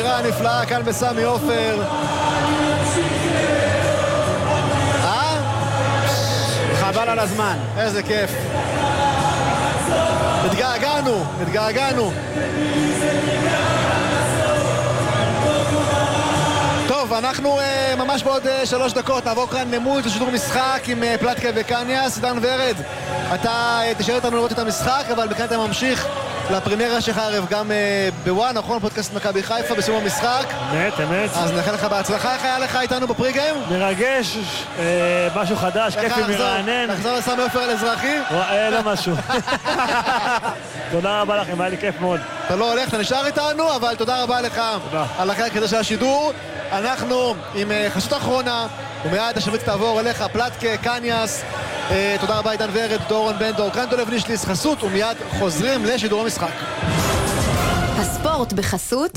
אווירה נפלאה כאן בסמי עופר. חבל על הזמן. איזה כיף. התגעגענו. טוב, אנחנו ממש בעוד 3 דקות נעבור כאן מול שידור משחק עם פלטקה וקניאס. דן ורד, אתה תשאר איתנו לראות את המשחק, אבל בכלל אתה ממשיך לפרימיירה שלך ערב גם בוואן, נכון? פודקאסט מכבי חיפה בסיום המשחק. אמת. אז נאחל לך בהצלחה. איך היה לך איתנו בפריגיים? מרגש, משהו חדש, כיפי מרענן. נחזור לסמי עופר על אזרחי? לא משהו. תודה רבה לכם, היה לי כיף מאוד. אתה לא הולך, אתה נשאר איתנו, אבל תודה רבה לך על החלק הזה של השידור. אנחנו עם חסות אחרונה, ומיד השביץ תעבור אליך, פלטקה, קניאס. תודה רבה עידן ורד, דורון בן דור, כאן דולב לישליס, חסות, ומיד חוזרים לשידור המשחק. הספורט בחסות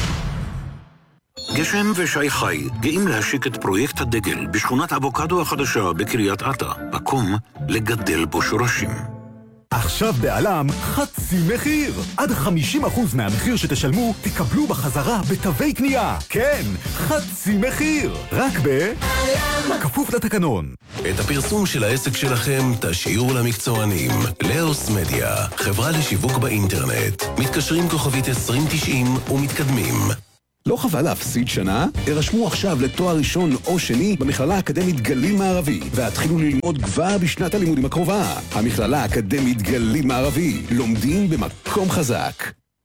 גשם ושי חי גאים להשיק את פרויקט הדגל בשכונת אבוקדו החדשה בקריית אתא, מקום לגדל בו שורשים. עכשיו בעלם חצי מחיר. עד 50% מהמחיר שתשלמו תקבלו בחזרה בתווי קנייה. כן, חצי מחיר. רק כפוף לתקנון. את הפרסום של העסק שלכם תשאירו למקצוענים. לאוס מדיה, חברה לשיווק באינטרנט. מתקשרים כוכבית 2090 ומתקדמים. לא חבל להפסיד שנה? הרשמו עכשיו לתואר ראשון או שני במכללה האקדמית גליל מערבי והתחילו ללמוד כבר בשנת הלימודים הקרובה. המכללה האקדמית גליל מערבי, לומדים במקום חזק.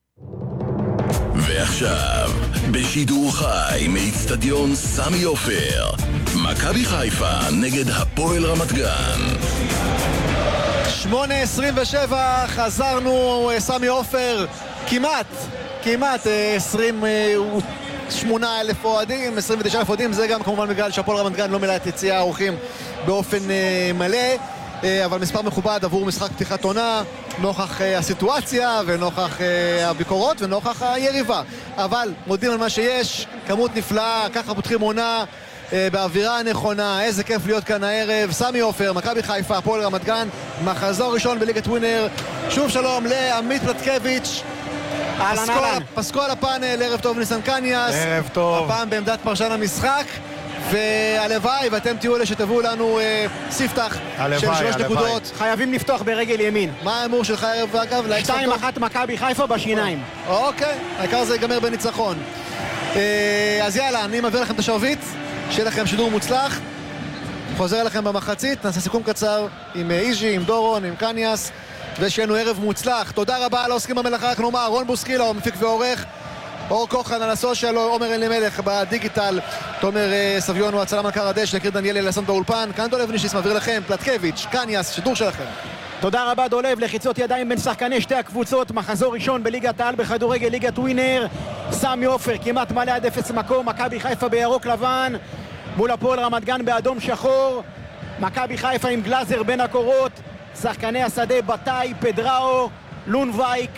ועכשיו, בשידור חי מאצטדיון סמי עופר, מכבי חיפה נגד הפועל רמת גן. 8:27, חזרנו סמי עופר, כמעט 28,000 אוהדים, 29,000 אוהדים, זה גם כמובן בגלל שהפועל רמת גן לא מילא את יציע האורחים באופן מלא, אבל מספר מכובד עבור משחק פתיחת עונה, נוכח הסיטואציה ונוכח הביקורות ונוכח היריבה. אבל מודים על מה שיש, כמות נפלאה, ככה פותחים עונה באווירה הנכונה, איזה כיף להיות כאן הערב. סמי עופר, מכבי חיפה, הפועל רמת גן, מחזור ראשון בליגת ווינר. שוב שלום לעמית פלטקביץ', פסקו על הפאנל, ערב טוב ניסן קניאס. ערב טוב. הפעם בעמדת פרשן המשחק, והלוואי ואתם תהיו אלה שתביאו לנו ספתח של 3 נקודות. חייבים לפתוח ברגל ימין. מה האמור שלך ערב אגב? 2-1 מכבי חיפה בשיניים. אוקיי, העיקר זה ייגמר בניצחון. אז יאללה, אני מביא לכם את השרביט, שיהיה לכם שידור מוצלח, חוזר אליכם במחצית, נעשה סיכום קצר עם איז'י, עם דורון, עם קניאס, ושיהיה לנו ערב מוצלח. תודה רבה לעוסקים במלאכה, רק נאמר, רון בוסקילה, מפיק ועורך, אור כוחן על הסושיאל, עומר אלימלך בדיגיטל, תומר סביון הוא הצלם על קרדש, יקיר דניאלי לסן באולפן, כאן דולב נישיס מעביר לכם, פלטקביץ', קניאס, שידור שלכם. תודה רבה דולב, לחיצות ידיים בין שחקני שתי הקבוצות, מחזור ראשון בליגת העל בכדורגל, ליגת ווינר, סמי עופר כמעט מלא עד 0 מקום, מכבי חיפה בירוק לבן, מול הפועל רמת גן באדום שחור, מכבי חיפה עם גלאזר בין הקורות, שחקני השדה בתאי, פדראו, לונווייק,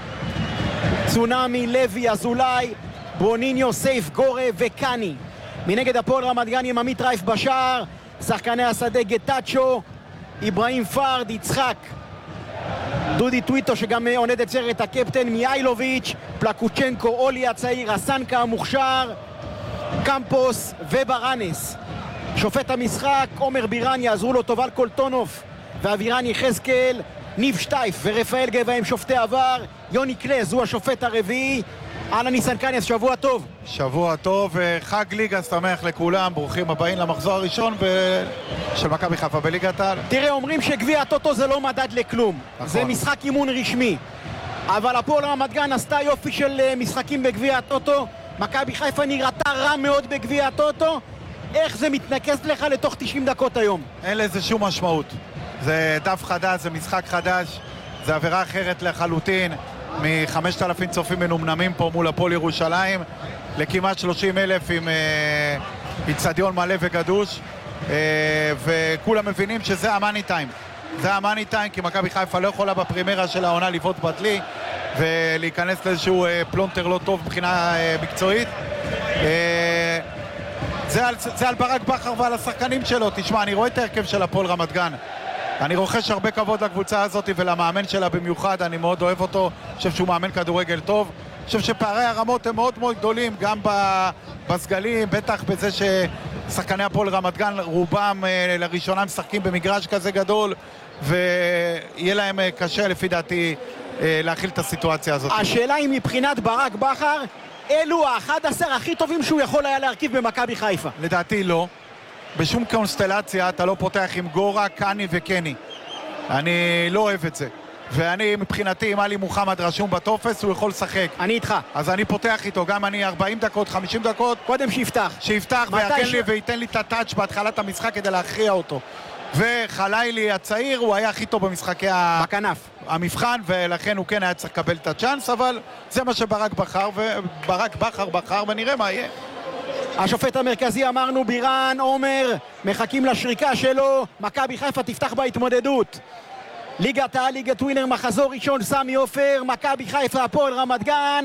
צונמי, לוי, אזולאי, ברוניניו, סייף, גורה וקני. מנגד הפועל רמת גן עם עמית רייף בשער, שחקני השדה גטאצ'ו, איברהים פארד, יצחק, דודי טוויטו שגם עונד את סרט הקפטן, מיילוביץ', פלקוצ'נקו, אולי הצעיר, הסנקה המוכשר, קמפוס וברנס. שופט המשחק, עומר בירן, יעזרו לו טובל קולטונוף ואבירן יחזקאל, ניב שטייף ורפאל גבע עם שופטי עבר, יוני קלז הוא השופט הרביעי. אהלן ניסן קניאס, שבוע טוב. שבוע טוב, חג ליגה שמח לכולם, ברוכים הבאים למחזור הראשון של מכבי חיפה בליגת העל. תראה, אומרים שגביע הטוטו זה לא מדד לכלום, נכון. זה משחק אימון רשמי, אבל הפועל רמת גן עשתה יופי של משחקים בגביע הטוטו, מכבי חיפה נראתה רע מאוד בגביע הטוטו. איך זה מתנקז לך לתוך 90 דקות היום? אין לזה שום משמעות, זה דף חדש, זה משחק חדש, זה עבירה אחרת לחלוטין. מ-5,000 צופים מנומנמים פה מול הפועל ירושלים לכמעט 30,000 עם אצטדיון מלא וגדוש, וכולם מבינים שזה המאני טיים, זה המאני טיים, כי מכבי חיפה לא יכולה בפרימרה של העונה לבעוט בטלי ולהיכנס לאיזשהו פלונטר לא טוב מבחינה מקצועית. זה על ברק בכר ועל השחקנים שלו. תשמע, אני רואה את ההרכב של הפועל רמת גן, אני רוכש הרבה כבוד לקבוצה הזאת ולמאמן שלה במיוחד, אני מאוד אוהב אותו, חושב שהוא מאמן כדורגל טוב. אני חושב שפערי הרמות הם מאוד מאוד גדולים, גם בסגלים, בטח בזה ששחקני הפועל רמת גן רובם לראשונה משחקים במגרש כזה גדול, ויהיה להם קשה לפי דעתי להכיל את הסיטואציה הזאת. השאלה היא מבחינת ברק בכר, אלו ה-11 הכי טובים שהוא יכול היה להרכיב במכבי חיפה. לדעתי לא. בשום קונסטלציה אתה לא פותח עם גורה, קני וקני. אני לא אוהב את זה. ואני מבחינתי, אם עלי מוחמד רשום בטופס, הוא יכול לשחק. אני איתך. אז אני פותח איתו, גם אני 40 דקות, 50 דקות. קודם שיפתח. שיפתח וייתן לי את הטאץ' בהתחלת המשחק כדי להכריע אותו. וחלילי הצעיר, הוא היה הכי טוב במשחקי בכנף. המבחן, ולכן הוא כן היה צריך לקבל את הצ'אנס, אבל זה מה שברק בחר, ונראה מה יהיה. השופט המרכזי אמרנו, בירן, עומר, מחכים לשריקה שלו, מכבי חיפה תפתח בהתמודדות. ליגת העל, ליגת ווינר, מחזור ראשון, סמי עופר, מכבי חיפה, הפועל רמת גן.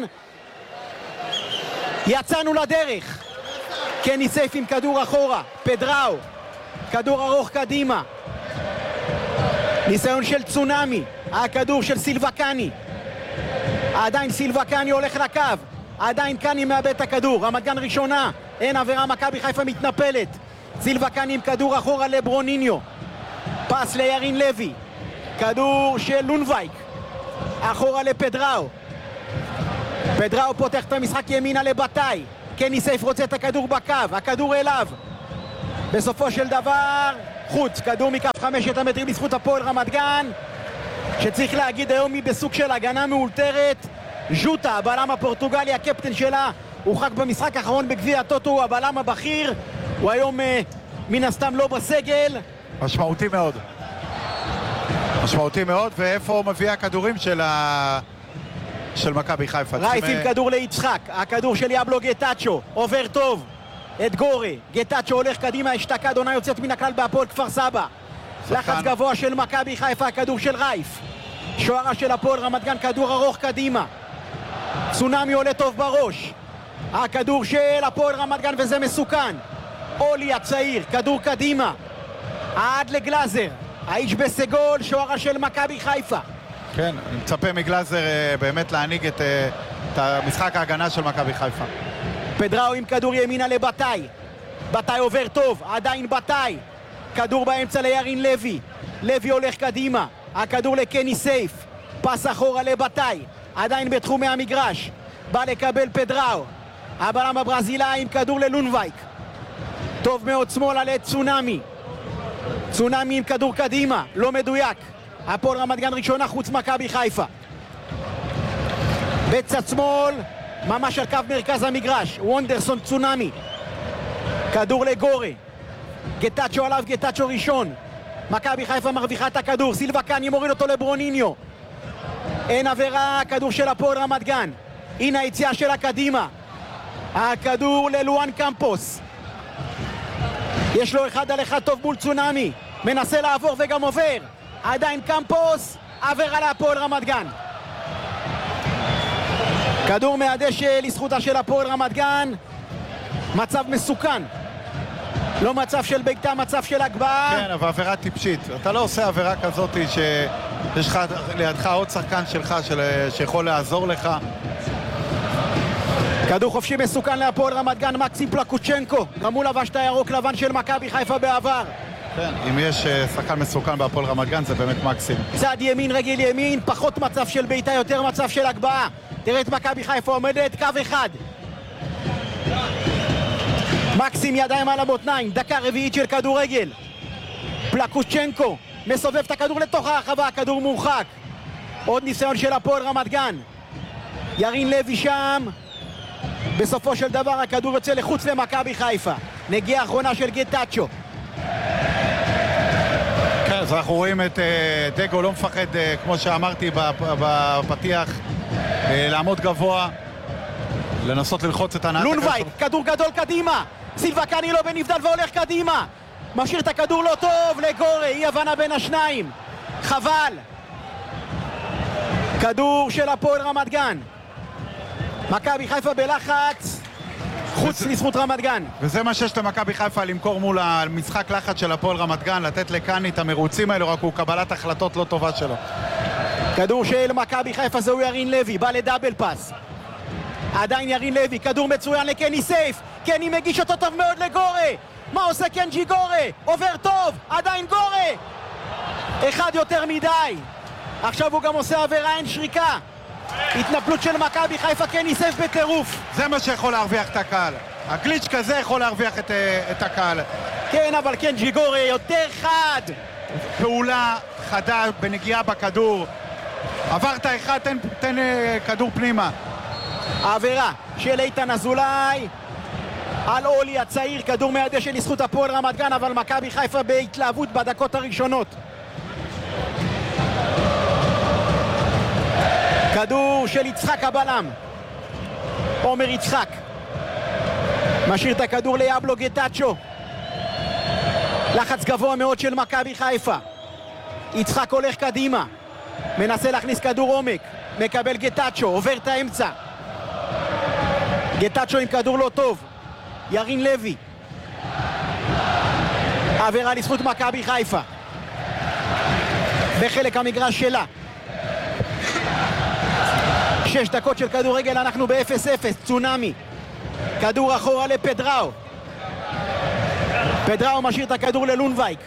יצאנו לדרך. קני סייף עם כדור אחורה, פדראו, כדור ארוך קדימה. ניסיון של צונאמי, הכדור של סילבה קני. עדיין סילבה קני הולך לקו, עדיין קני מאבד את הכדור, רמת גן ראשונה, אין עבירה, מכבי חיפה מתנפלת. סילבה קני עם כדור אחורה לברוניניו, פס לירין לוי, כדור של לונבייק, אחורה לפדראו. פדראו פותח את המשחק ימינה לבטאי, קני סייף רוצה את הכדור בקו, הכדור אליו. בסופו של דבר, חוץ, כדור מכף 5 המטרים בזכות הפועל רמת גן, שצריך להגיד היום היא בסוג של הגנה מאולתרת. ז'וטה, הבלם הפורטוגלי, הקפטן שלה, הורחק במשחק האחרון בגביע הטוטו, הוא הבלם הבכיר, הוא היום מן הסתם לא בסגל. משמעותי מאוד. משמעותי מאוד, ואיפה הוא מביא הכדורים של מכבי חיפה? רייף עם כדור ליצחק, הכדור של יבלו גטאצ'ו, עובר טוב את גורי, גטאצ'ו הולך קדימה, אשתקד, עונה יוצאת מן הכלל בהפועל כפר סבא. לחץ גבוה של מכבי חיפה, הכדור של רייף, שוערה של הפועל רמת גן, כדור ארוך קדימה, צונאמי עולה טוב בראש, הכדור של הפועל רמת גן וזה מסוכן. אולי הצעיר, כדור קדימה עד לגלאזר, האיש בסגול, שוערה של מכבי חיפה. כן, אני מצפה מגלאזר באמת להנהיג את המשחק ההגנה של מכבי חיפה. פדראו עם כדור ימינה לבטאי, בטאי עובר טוב, עדיין בטאי, כדור באמצע לירין לוי, לוי הולך קדימה, הכדור לקני סייף, פס אחורה לבטאי, עדיין בתחומי המגרש, בא לקבל פדראו, הבלם הברזילאי עם כדור ללונבייק, טוב מאוד שמאלה לצונאמי, צונאמי עם כדור קדימה, לא מדויק. הפועל רמת גן ראשונה חוץ מכבי חיפה. בצד שמאל, ממש על קו מרכז המגרש, וונדרסון צונאמי, כדור לגורי, גטאצ'ו עליו, גטאצ'ו ראשון, מכבי חיפה מרוויחה את הכדור, סילבה קני מוריד אותו לברוניניו, אין עבירה, כדור של הפועל רמת גן, הנה היציאה שלה קדימה, הכדור ללואן קמפוס, יש לו 1-1 טוב מול צונאמי, מנסה לעבור וגם עובר, עדיין קמפוס, עבירה להפועל רמת גן. כדור מהדשא לזכותה של הפועל רמת גן, מצב מסוכן, לא מצב של בעיטה, מצב של הגבהה. כן, אבל עבירה טיפשית, אתה לא עושה עבירה כזאת שיש לך לידך עוד שחקן שלך שיכול לעזור לך. כדור חופשי מסוכן להפועל רמת גן, מקסים פלקוצ'נקו, גם הוא לבש את הירוק לבן של מכבי חיפה בעבר. כן, אם יש שחקן מסוכן בהפועל רמת גן זה באמת מקסים. צד ימין, רגל ימין, פחות מצב של בעיטה, יותר מצב של הגבהה. תראה את מכבי חיפה עומדת, קו אחד. מקסים ידיים על המותניים, דקה רביעית של כדורגל. פלקוצ'נקו מסובב את הכדור לתוך הרחבה, הכדור מורחק. עוד ניסיון של הפועל רמת גן. ירין לוי שם. בסופו של דבר הכדור יוצא לחוץ למכבי חיפה. נגיעה אחרונה של גטאצ'ו. כן, אז אנחנו רואים את דגו לא מפחד, כמו שאמרתי בפתיח, לעמוד גבוה, לנסות ללחוץ את הנעת. לונבייק, כדור גדול קדימה, סילבה קני לא בנבדל והולך קדימה, משאיר את הכדור לא טוב לגורי, אי הבנה בין השניים, חבל. כדור של הפועל רמת גן, מכבי חיפה בלחץ, חוץ לזכות רמת גן. וזה מה שיש למכבי חיפה למכור מול המשחק לחץ של הפועל רמת גן, לתת לקני את המרוצים האלו, רק הוא קבלת החלטות לא טובה שלו. כדור של מכבי חיפה זהו ירין לוי, בא לדאבל פס, עדיין ירין לוי, כדור מצוין לקני סייף, קני מגיש אותו טוב מאוד לגורה, מה עושה קנג'י גורה? עובר טוב, עדיין גורה, אחד יותר מדי, עכשיו הוא גם עושה עבירה, אין שריקה, התנפלות של מכבי חיפה, קני סייף בטירוף. זה מה שיכול להרוויח את הקהל, הגליץ' כזה יכול להרוויח את הקהל. כן, אבל קנג'י גורה יותר חד, פעולה חדה בנגיעה בכדור, עברת אחד, תן כדור פנימה. העבירה של איתן אזולאי על אולי הצעיר, כדור מהדשא לזכות הפועל רמת גן, אבל מכבי חיפה בהתלהבות בדקות הראשונות. כדור של יצחק הבלם, עומר יצחק משאיר את הכדור ליאבלו גטאצ'ו, לחץ גבוה מאוד של מכבי חיפה, יצחק הולך קדימה, מנסה להכניס כדור עומק, מקבל גטאצ'ו, עובר את האמצע, גטאצ'ו עם כדור לא טוב, ירין לוי, עבירה לזכות מכבי חיפה בחלק המגרש שלה. 6 דקות של כדורגל, אנחנו ב-0-0, צונאמי, כדור אחורה לפדראו, פדראו משאיר את הכדור ללונבייק,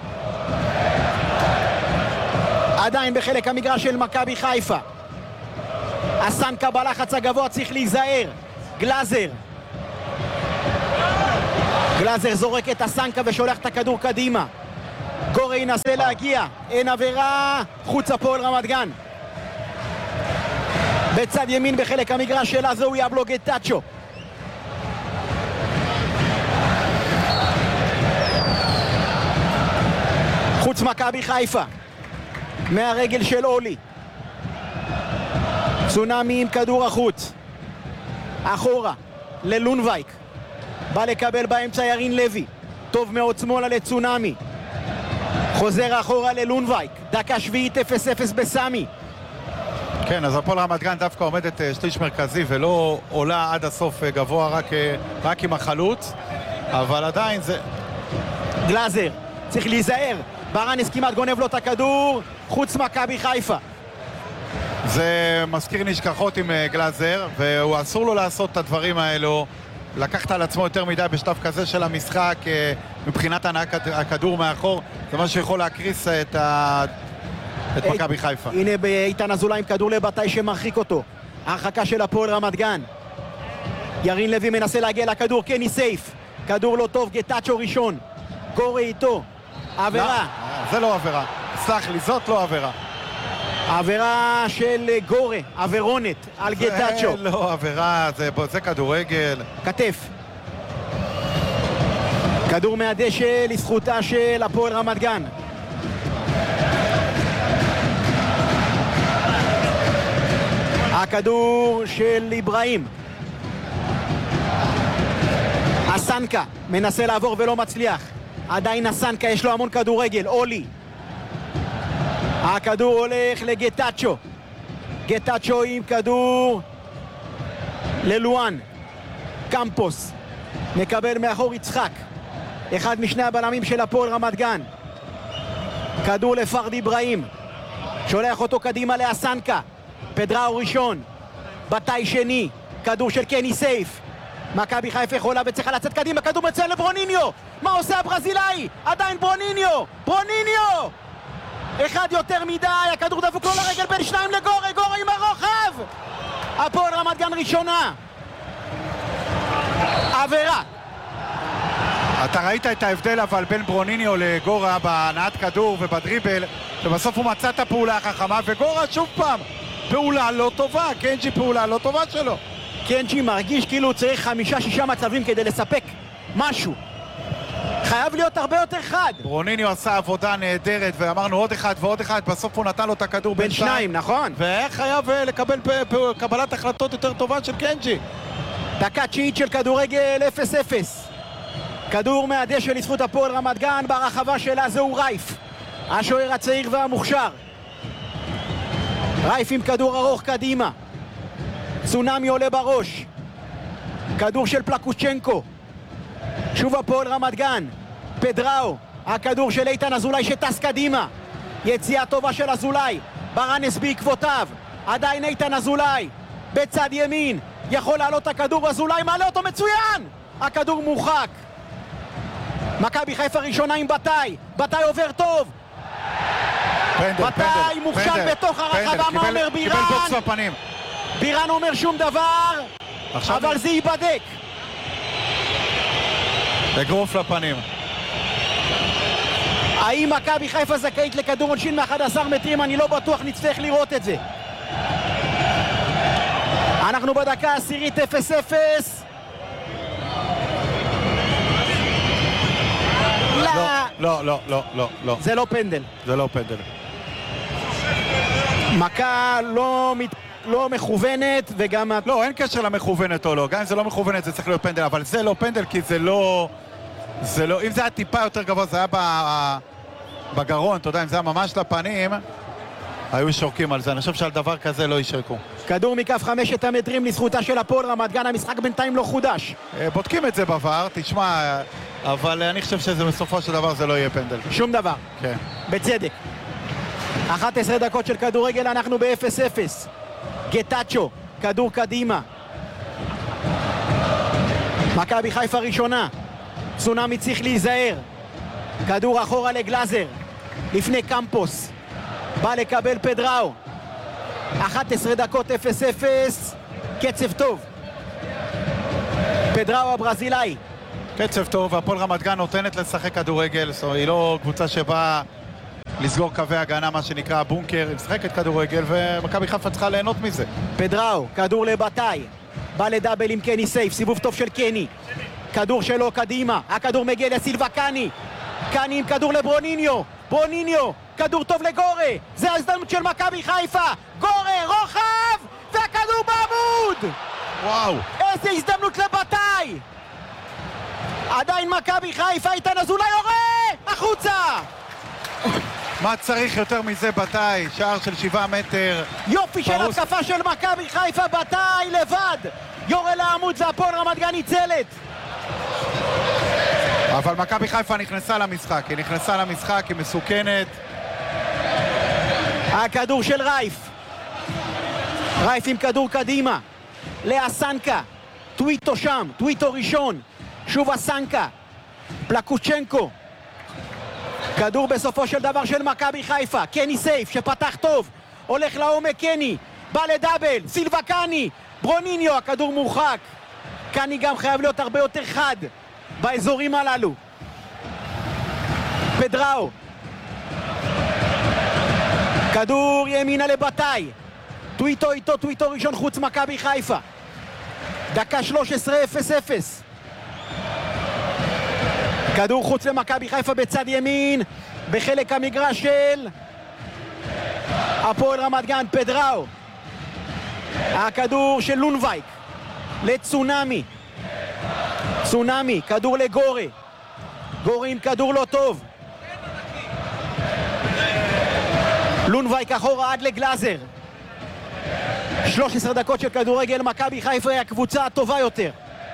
עדיין בחלק המגרש של מכבי חיפה, הסנקה בלחץ הגבוה, צריך להיזהר, גלאזר זורק את הסנקה ושולח את הכדור קדימה, גורה ינסה להגיע, אין עבירה, חוץ הפועל רמת גן. בצד ימין בחלק המגרש שלה זהו יאבלו גטאצ'ו, חוץ מכבי חיפה, מהרגל של אולי, צונאמי עם כדור החוץ, אחורה ללונבייק, בא לקבל באמצע ירין לוי, טוב מאוד שמאלה לצונאמי, חוזר אחורה ללונבייק, דקה שביעית 0-0 בסמי. כן, אז הפועל רמת גן דווקא עומדת שליש מרכזי ולא עולה עד הסוף גבוה רק עם החלוץ, אבל עדיין זה... גלאזר, צריך להיזהר, ברנס כמעט גונב לו את הכדור, חוץ מכבי חיפה. זה מזכיר נשכחות עם גלאזר, והוא אסור לו לעשות את הדברים האלו, לקחת על עצמו יותר מדי בשלב כזה של המשחק, מבחינת הנעת הכדור מאחור, זה מה שיכול להקריס את מכבי חיפה. הנה באיתן אזולאי עם כדור לבטאי שמרחיק אותו, הרחקה של הפועל רמת גן, ירין לוי מנסה להגיע לכדור, קני סייף, כדור לא טוב, גטאצ'ו ראשון, גורה איתו, עבירה. זה לא עבירה, סלח לי, זאת לא עבירה. עבירה של גורה, עבירונת על גטאצ'ו. זה לא עבירה, זה כדורגל. כתף. כדור מהדשא לזכותה של הפועל רמת גן. הכדור של איברהים. הסנקה מנסה לעבור ולא מצליח. עדיין הסנקה, יש לו המון כדורגל. אולי. הכדור הולך לגטאצ'ו. גטאצ'ו עם כדור ללואן. קמפוס. מקבל מאחור יצחק. אחד משני הבלמים של הפועל רמת גן. כדור לפרד איברהים. שולח אותו קדימה לאסנקה. פדראו ראשון. בתאי שני. כדור של קני סייף. מכבי חיפה יכולה וצריכה לצאת קדימה. כדור מצוין לברוניניו. מה עושה הברזילאי? עדיין ברוניניו! אחד יותר מדי, הכדור דפוק לו לרגל בין שניים לגורה, גורה עם הרוחב! הפועל רמת גן ראשונה. עבירה. אתה ראית את ההבדל אבל בין ברוניניו לגורה בהנעת כדור ובדריבל, ובסוף הוא מצא את הפעולה החכמה, וגורה שוב פעם פעולה לא טובה, קנג'י פעולה לא טובה שלו. קנג'י מרגיש כאילו הוא צריך 5-6 מצבים כדי לספק משהו. חייב להיות הרבה יותר חד. ברוניניו עשה עבודה נהדרת ואמרנו עוד אחד ועוד אחד, בסוף הוא נתן לו את הכדור בין שניים, נכון? ואיך חייב לקבל קבלת החלטות יותר טובה של קנג'י. דקה תשיעית של כדורגל 0-0. כדור מהדשא לזכות הפועל רמת גן, ברחבה שלה זהו רייף, השוער הצעיר והמוכשר. רייף עם כדור ארוך קדימה. צונאמי עולה בראש. כדור של פלקושצ'נקו. שוב הפועל רמת גן. פדראו. הכדור של איתן אזולאי שטס קדימה. יציאה טובה של אזולאי. ברנס בעקבותיו. עדיין איתן אזולאי. בצד ימין, יכול לעלות הכדור, אזולאי מעלה אותו מצוין! הכדור מורחק. מכבי חיפה ראשונה עם בתי עובר טוב. בתי מוכשל בתוך הרחבה, מה אומר בירן? קיבל בוקס בפנים. בירן אומר שום דבר, אבל זה ייבדק. אגרוף לפנים. האם מכבי חיפה זכאית לכדור עונשין מ-11 מטרים? אני לא בטוח, נצטרך לראות את זה. אנחנו בדקה העשירית 0-0. לא. זה לא פנדל. זה לא פנדל. מכה לא מכוונת וגם... לא, אין קשר למכוונת או לא. גם אם זה לא מכוונת זה צריך להיות פנדל, אבל זה לא פנדל כי זה לא... אם זה היה טיפה יותר גבוה, זה היה בגרון, אתה יודע, אם זה היה ממש לפנים, היו שורקים על זה. אני חושב שעל דבר כזה לא ישרקו. כדור מכף 5 המטרים לזכותה של הפועל רמת גן, המשחק בינתיים לא חודש. בודקים את זה בעבר, תשמע, אבל אני חושב שזה בסופו של דבר זה לא יהיה פנדל. שום דבר. כן. בצדק. 11 דקות של כדורגל, אנחנו ב-0-0. גטאצ'ו, כדור קדימה. מכבי חיפה ראשונה. צונאמי צריך להיזהר. כדור אחורה לגלאזר. לפני קמפוס. בא לקבל פדראו. 11 דקות 0-0. קצב טוב. פדראו הברזילאי. קצב טוב, הפועל רמת גן נותנת לשחק כדורגל, היא לא קבוצה שבאה לסגור קווי הגנה, מה שנקרא בונקר, היא משחקת כדורגל ומכבי חיפה צריכה ליהנות מזה. פדראו, כדור לבטאי, בא לדאבל עם קני סייף, סיבוב טוב של קני, כדור שלו קדימה, הכדור מגיע לסילבה קני, קני עם כדור לברוניניו, ברוניניו, כדור טוב לגורה, זה ההזדמנות של מכבי חיפה, גורה, רוחב, והכדור בעמוד! וואו! איזה הזדמנות לבטאי! עדיין מכבי חיפה, איתן אזולאי יורה! החוצה! מה צריך יותר מזה בטאי? שער של 7 מטר. יופי של התקפה של מכבי חיפה, בטאי לבד! יורה לעמוד והפועל רמת גן ניצלת! אבל מכבי חיפה נכנסה למשחק, היא נכנסה למשחק, היא מסוכנת. הכדור של רייף. רייף עם כדור קדימה. לאסנקה. טוויטו שם, טוויטו ראשון. שוב אסנקה. פלקוצ'נקו. כדור בסופו של דבר של מכבי חיפה. קני סייף שפתח טוב. הולך לעומק קני. בא לדאבל. סילבה קני. ברוניניו, הכדור מורחק. קני גם חייב להיות הרבה יותר חד באזורים הללו. פדראו. כדור ימינה לבטאי. טוויטו איתו, טוויטו ראשון חוץ מכבי חיפה. דקה 13 0-0. כדור חוץ למכבי חיפה בצד ימין, בחלק המגרש של הפועל רמת גן. פדראו. הכדור של לונבייק לצונאמי. צונאמי, כדור לגורה. גורה עם כדור לא טוב. לונבייק אחורה עד לגלאזר. 13 דקות של כדורגל, מכבי חיפה היא הקבוצה הטובה יותר.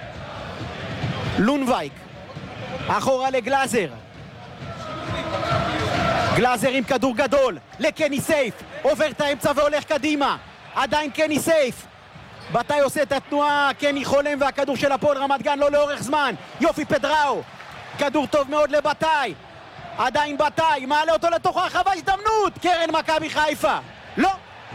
לונבייק אחורה לגלאזר. גלאזר עם כדור גדול לקני סייף, עובר את האמצע והולך קדימה. עדיין קני סייף. בטאי עושה את התנועה, קני חולם והכדור של הפועל רמת גן לא לאורך זמן. יופי פדראו, כדור טוב מאוד לבטאי. עדיין בטאי, מעלה אותו לתוך הרחבה, הזדמנות, קרן מכבי חיפה. לא.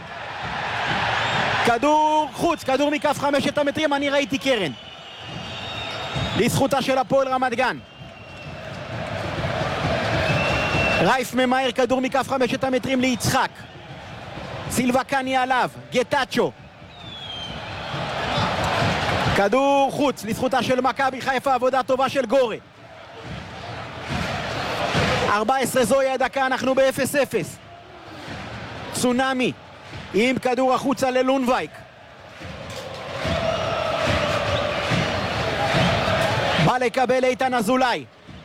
כדור חוץ, כדור מכף 5 המטרים, אני ראיתי קרן. לזכותה של הפועל רמת גן. רייף ממהר, כדור מכף 5 המטרים ליצחק. סילבה קני עליו, גטאצ'ו. כדור חוץ, לזכותה של מכבי חיפה, עבודה טובה של גורה. 14 זוהי הדקה, אנחנו ב-0-0. צונאמי עם כדור החוצה ללונבייק. בא לקבל איתן אזולאי.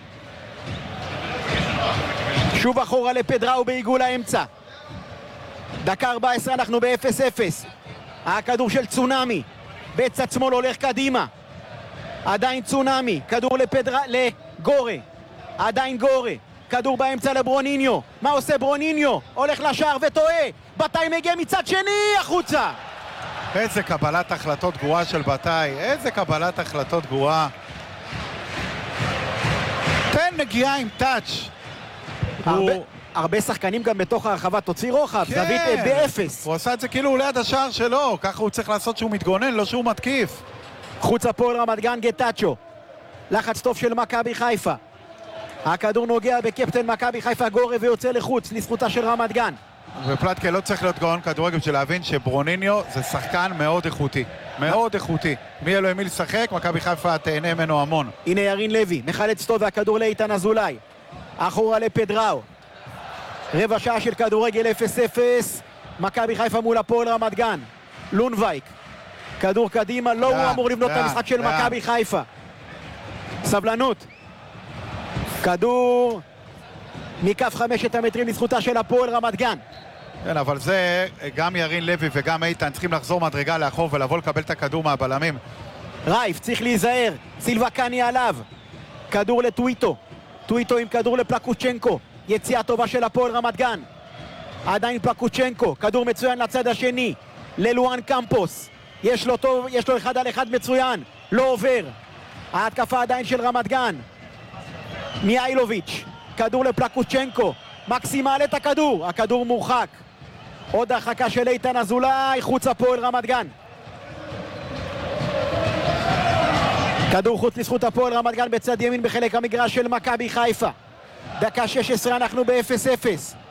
שוב אחורה לפדראו בעיגול האמצע. דקה 14, אנחנו ב-0-0. הכדור של צונאמי בצד שמאל הולך קדימה. עדיין צונאמי, כדור לגורה. עדיין גורה. כדור באמצע לברוניניו. מה עושה ברוניניו? הולך לשער וטועה. בטאי מגיע מצד שני, החוצה. איזה קבלת החלטות גרועה של בתאי, איזה קבלת החלטות גרועה. תן נגיעה עם טאץ'. הרבה שחקנים גם בתוך הרחבה תוציא רוחב, זווית באפס. הוא עשה את זה כאילו הוא ליד השער שלו, ככה הוא צריך לעשות שהוא מתגונן, לא שהוא מתקיף. חוץ הפועל רמת גן גטאצ'ו. לחץ טוב של מכבי חיפה. הכדור נוגע בקפטן מכבי חיפה גורא ויוצא לחוץ, לזכותה של רמת גן. ופלטקה לא צריך להיות גאון כדורגל בשביל להבין שברוניניו זה שחקן מאוד איכותי. מאוד איכותי. מי יהיה לו עם מי לשחק, מכבי חיפה תהנה ממנו המון. הנה ירין לוי, מחלץ טוב והכדור לאיתן אזולאי. אחורה לפדראו. רבע שעה של כדורגל 0-0. מכבי חיפה מול הפועל רמת גן. לונבייק. כדור קדימה, לא הוא אמור לבנות את המשחק של מכבי חיפה. סבלנות. כדור מכף 5 המטרים לזכותה של הפועל רמת גן. כן, אבל זה גם ירין לוי וגם איתן צריכים לחזור מדרגה לאחור ולבוא לקבל את הכדור מהבלמים. רייף צריך להיזהר, סילבה קני עליו. כדור לטוויטו. טוויטו עם כדור לפלקוצ'נקו. יציאה טובה של הפועל רמת גן. עדיין פלקוצ'נקו, כדור מצוין לצד השני. ללואן קמפוס. יש לו 1-1 מצוין. לא עובר. ההתקפה עדיין של רמת גן. מיילוביץ'. כדור לפלקוצ'נקו. מקסימל את הכדור. הכדור מורחק. עוד הרחקה של איתן אזולאי. חוץ הפועל רמת גן. כדור חוץ לזכות הפועל רמת גן בצד ימין בחלק המגרש של מכבי חיפה. דקה 16 אנחנו ב-0-0.